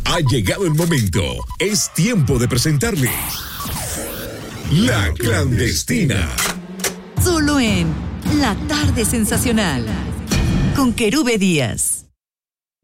Ha llegado el momento. Es tiempo de presentarles La Clandestina. Solo en La Tarde Sensacional con Querube Díaz.